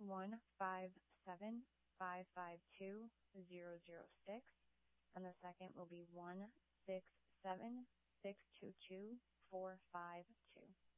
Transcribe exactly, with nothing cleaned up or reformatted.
one five seven, five five two, zero zero six, and the second will be one six seven, six two two, four five two.